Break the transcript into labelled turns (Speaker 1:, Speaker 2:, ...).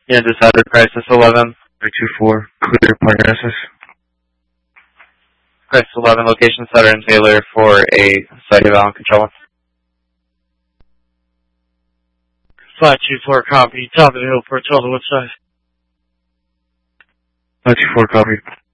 Speaker 1: Yeah, decided crisis 11.
Speaker 2: 324, clear prognosis.
Speaker 1: Crisis 11, location Sutter and Taylor for a site eval and control.
Speaker 3: 524, copy. Top of the hill for a total what size?
Speaker 2: 524, copy.